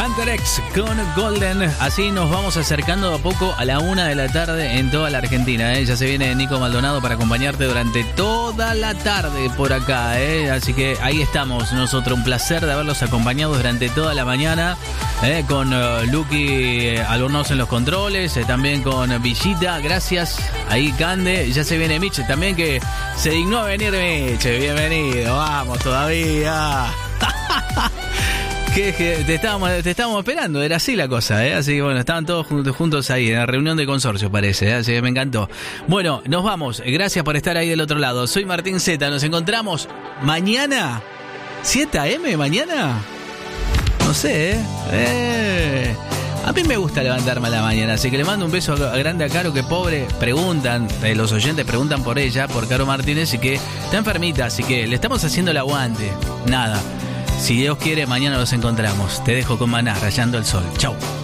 Hunter X con Golden. Así nos vamos acercando a poco a la 1 de la tarde en toda la Argentina. Ya se viene Nico Maldonado para acompañarte durante toda la tarde por acá. Así que ahí estamos nosotros. Un placer de haberlos acompañado durante toda la mañana. Con Luqui Albornoz en los controles. También con Villita. Gracias. Ahí Cande. Ya se viene Miche también, que se dignó a venir Miche. Bienvenido. Vamos todavía. Que te estábamos esperando, era así la cosa, así que bueno, estaban todos juntos ahí en la reunión de consorcio, parece, así que me encantó. Bueno, nos vamos, gracias por estar ahí del otro lado. Soy Martín Zeta, nos encontramos mañana, 7 a.m. mañana, no sé, a mí me gusta levantarme a la mañana, así que le mando un beso grande a Caro, que pobre, preguntan, los oyentes preguntan por ella, por Caro Martínez, y que está enfermita, así que le estamos haciendo el aguante, nada. Si Dios quiere, mañana nos encontramos. Te dejo con Maná, Rayando el Sol. Chau.